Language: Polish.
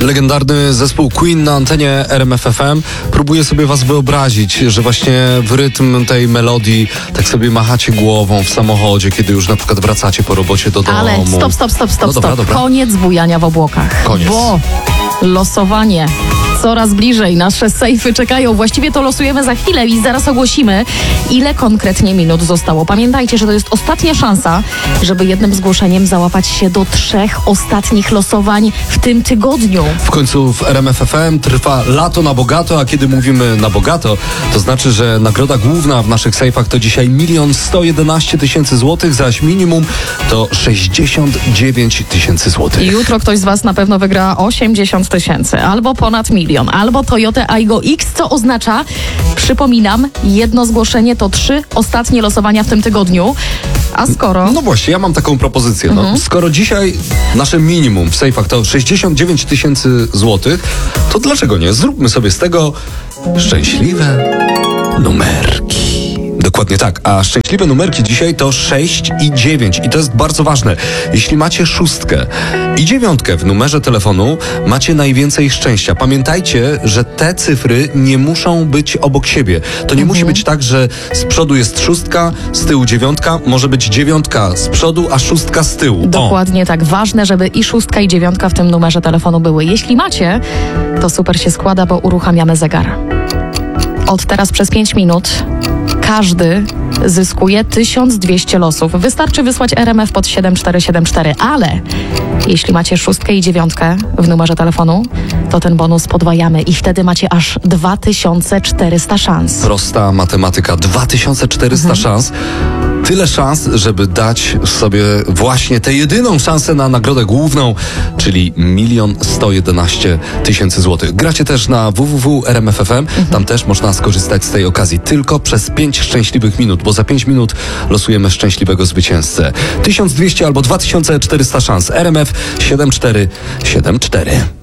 Legendarny zespół Queen na antenie RMF FM. Próbuję sobie was wyobrazić, że właśnie w rytm tej melodii tak sobie machacie głową w samochodzie, kiedy już na przykład wracacie po robocie do domu. Ale stop. Dobra. Koniec bujania w obłokach. Koniec. Bo losowanie coraz bliżej. Nasze sejfy czekają. Właściwie to losujemy za chwilę i zaraz ogłosimy, ile konkretnie minut zostało. Pamiętajcie, że to jest ostatnia szansa, żeby jednym zgłoszeniem załapać się do 3 ostatnich losowań w tym tygodniu. W końcu w RMF FM trwa lato na bogato, a kiedy mówimy na bogato, to znaczy, że nagroda główna w naszych sejfach to dzisiaj 1 111 000 złotych, zaś minimum to 69 000 złotych. Jutro ktoś z was na pewno wygra 80 000, albo ponad 1 000 000, albo Toyota Aygo X, co oznacza, przypominam, jedno zgłoszenie to 3 ostatnie losowania w tym tygodniu. A skoro... No właśnie, ja mam taką propozycję. Skoro dzisiaj nasze minimum w sejfach to 69 000 złotych, to dlaczego nie? Zróbmy sobie z tego szczęśliwe numerki. Dokładnie tak, a szczęśliwe numerki dzisiaj to 6 i 9 i to jest bardzo ważne. Jeśli macie 6 i 9 w numerze telefonu, macie najwięcej szczęścia. Pamiętajcie, że te cyfry nie muszą być obok siebie. To nie musi być tak, że z przodu jest 6, z tyłu 9, może być 9 z przodu, a 6 z tyłu. Dokładnie tak. Ważne, żeby i 6 i 9 w tym numerze telefonu były. Jeśli macie, to super się składa, bo uruchamiamy zegar. Od teraz przez 5 minut każdy zyskuje 1200 losów. Wystarczy wysłać RMF pod 7474, ale jeśli macie 6 i 9 w numerze telefonu, to ten bonus podwajamy i wtedy macie aż 2400 szans. Prosta matematyka. 2400 szans. Tyle szans, żeby dać sobie właśnie tę jedyną szansę na nagrodę główną, czyli 1 111 000 złotych. Gracie też na www.rmf.fm. Tam też można skorzystać z tej okazji tylko przez 5 szczęśliwych minut, bo za 5 minut losujemy szczęśliwego zwycięzcę. 1200 albo 2400 szans. RMF 7474.